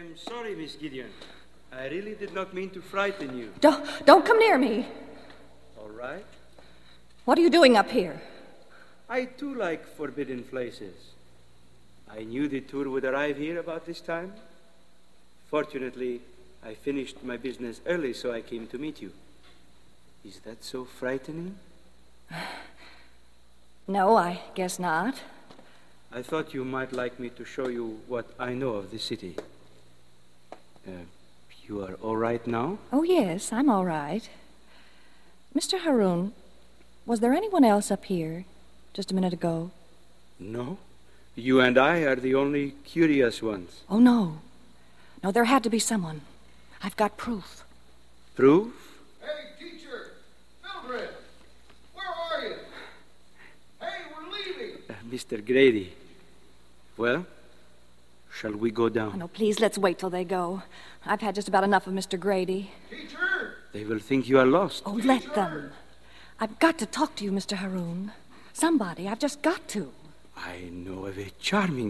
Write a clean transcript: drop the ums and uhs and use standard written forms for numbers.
I'm sorry, Miss Gideon. I really did not mean to frighten you. Don't come near me. All right. What are you doing up here? I, too, like forbidden places. I knew the tour would arrive here about this time. Fortunately, I finished my business early, so I came to meet you. Is that so frightening? No, I guess not. I thought you might like me to show you what I know of the city. You are all right now? Oh, yes, I'm all right. Mr. Haroun, was there anyone else up here just a minute ago? No. You and I are the only curious ones. Oh, no. No, there had to be someone. I've got proof. Proof? Hey, teacher! Mildred! Where are you? Hey, we're leaving! Mr. Grady. Well, shall we go down? Oh, no, please, let's wait till they go. I've had just about enough of Mr. Grady. Teacher! They will think you are lost. Oh, let them. I've got to talk to you, Mr. Haroun. Somebody, I've just got to. I know of a charming